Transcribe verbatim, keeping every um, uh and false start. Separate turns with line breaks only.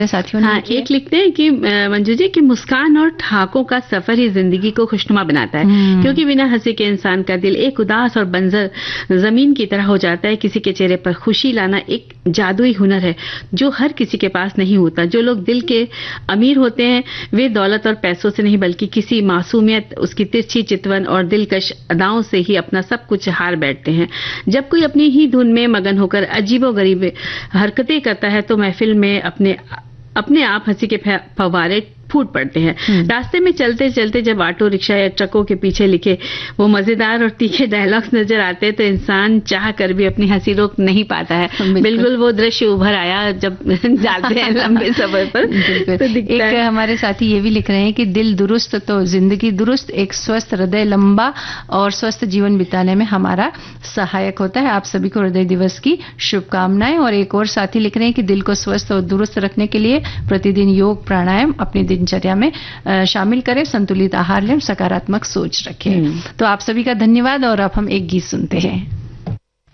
साथियों ने
हाँ, एक लिखते हैं कि अ, मंजू जी कि मुस्कान और ठहाकों का सफर ही जिंदगी को खुशनुमा बनाता है, क्योंकि बिना हंसी के इंसान का दिल एक उदास और बंजर जमीन की तरह हो जाता है। किसी के चेहरे पर खुशी लाना एक जादुई हुनर है जो हर किसी के पास नहीं होता। जो लोग दिल के अमीर होते हैं वे दौलत और पैसों से नहीं बल्कि किसी मासूमियत, उसकी तिरछी चितवन और दिलकश अदाओं से ही अपना सब कुछ हार बैठते हैं। जब कोई अपनी ही धुन में मगन होकर अजीबोगरीब हरकतें करता है तो महफिल में अपने अपने आप हंसी के फव्वारे फूट पड़ते हैं। रास्ते में चलते चलते जब ऑटो रिक्शा या ट्रकों के पीछे लिखे वो मजेदार और तीखे डायलॉग्स नजर आते हैं तो इंसान चाह कर भी अपनी हंसी रोक नहीं पाता है। बिल्कुल, बिल्कुल वो दृश्य उभर आया जब जाते हैं लंबे सफर पर तो दिखता
एक
है।
हमारे साथी ये भी लिख रहे हैं कि दिल दुरुस्त तो जिंदगी दुरुस्त, एक स्वस्थ हृदय लंबा और स्वस्थ जीवन बिताने में हमारा सहायक होता है। आप सभी को हृदय दिवस की शुभकामनाएं। और एक और साथी लिख रहे हैं कि दिल को स्वस्थ और दुरुस्त रखने के लिए प्रतिदिन योग प्राणायाम अपनी दिनचर्या में शामिल करें, संतुलित आहार लें, सकारात्मक सोच रखें। तो आप सभी का धन्यवाद और अब हम एक गीत सुनते हैं।